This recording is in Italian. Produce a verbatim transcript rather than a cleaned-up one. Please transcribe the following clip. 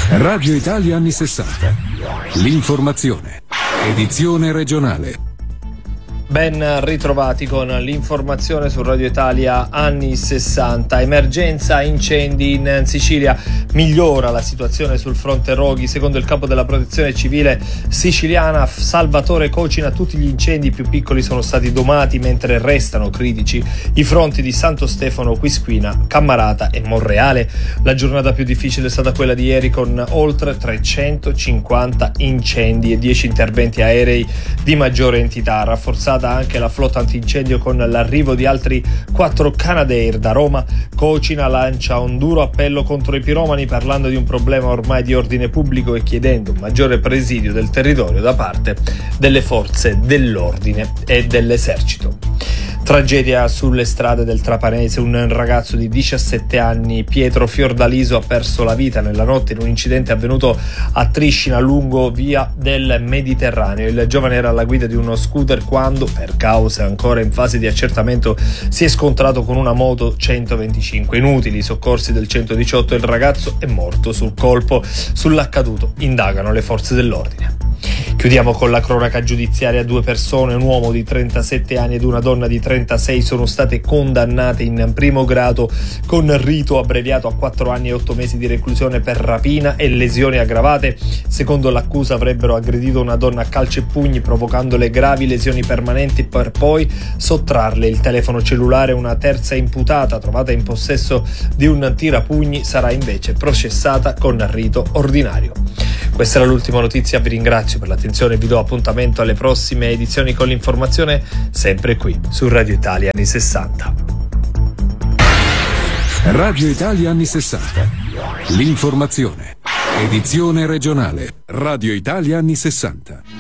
Radio Italia anni sessanta. L'informazione. Edizione regionale. Ben ritrovati con l'informazione su Radio Italia anni sessanta. Emergenza incendi in Sicilia. Migliora la situazione sul fronte roghi. Secondo il capo della protezione civile siciliana Salvatore Cocina, tutti gli incendi più piccoli sono stati domati, mentre restano critici i fronti di Santo Stefano, Quisquina, Cammarata e Monreale. La giornata più difficile è stata quella di ieri, con oltre trecentocinquanta incendi e dieci interventi aerei di maggiore entità. Rafforzata anche la flotta antincendio con l'arrivo di altri quattro Canadair da Roma. Cocina lancia un duro appello contro i piromani, parlando di un problema ormai di ordine pubblico e chiedendo un maggiore presidio del territorio da parte delle forze dell'ordine e dell'esercito. Tragedia sulle strade del Trapanese. Un ragazzo di diciassette anni, Pietro Fiordaliso, ha perso la vita nella notte in un incidente avvenuto a Triscina lungo via del Mediterraneo. Il giovane era alla guida di uno scooter quando, per cause ancora in fase di accertamento, si è scontrato con una moto centoventicinque. Inutili i soccorsi del centodiciotto, il ragazzo è morto sul colpo. Sull'accaduto indagano le forze dell'ordine. Chiudiamo con la cronaca giudiziaria. Due persone, un uomo di trentasette anni ed una donna di trentasei, sono state condannate in primo grado con rito abbreviato a quattro anni e otto mesi di reclusione per rapina e lesioni aggravate. Secondo l'accusa avrebbero aggredito una donna a calci e pugni, provocandole gravi lesioni permanenti, per poi sottrarle il telefono cellulare. Una terza imputata, trovata in possesso di un tirapugni, sarà invece processata con rito ordinario. Questa era l'ultima notizia, vi ringrazio per l'attenzione e vi do appuntamento alle prossime edizioni con l'informazione, sempre qui su Radio Italia anni sessanta. Radio Italia anni sessanta. L'informazione. Edizione regionale. Radio Italia anni sessanta.